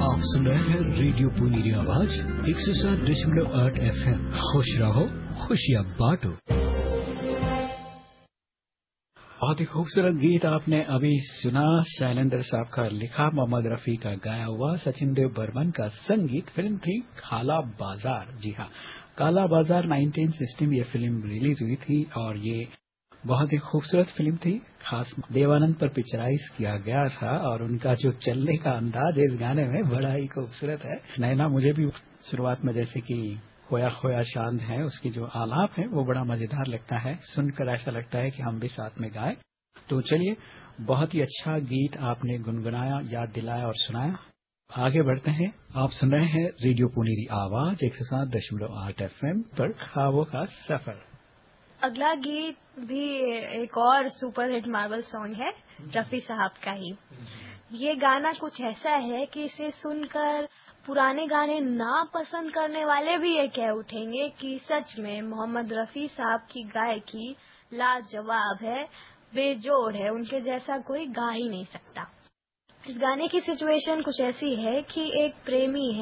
आप सुन रहे हैं रेडियो पुनीरी आवाज 107.8 FM। खुश रहो, खुशियाँ बांटो। बहुत ही खूबसूरत गीत आपने अभी सुना। शैलेंद्र साहब का लिखा, मोहम्मद रफी का गाया हुआ, सचिन देव बर्मन का संगीत। फिल्म थी काला बाजार। जी हाँ, काला बाजार 1960 में ये फिल्म रिलीज हुई थी और ये बहुत ही खूबसूरत फिल्म थी। खास देवानंद पर पिक्चराइज किया गया था और उनका जो चलने का अंदाज है इस गाने में बड़ा ही खूबसूरत है। नैना, मुझे भी शुरुआत में जैसे कि खोया खोया चांद है, उसकी जो आलाप है वो बड़ा मजेदार लगता है। सुनकर ऐसा लगता है कि हम भी साथ में गाएं। तो चलिए, बहुत ही अच्छा गीत आपने गुनगुनाया, याद दिलाया और सुनाया। आगे बढ़ते हैं। आप सुन रहे हैं रेडियो पुनीरी आवाज 107.8 FM पर ख्वाबों का सफर। अगला गीत भी एक और सुपरहिट मार्वल सॉन्ग है, रफी साहब का ही। ये गाना कुछ ऐसा है कि इसे सुनकर पुराने गाने ना पसंद करने वाले भी ये कह उठेंगे कि सच में मोहम्मद रफी साहब की गायकी लाजवाब है, बेजोड़ है, उनके जैसा कोई गा ही नहीं सकता। इस गाने की सिचुएशन कुछ ऐसी है कि एक प्रेमी है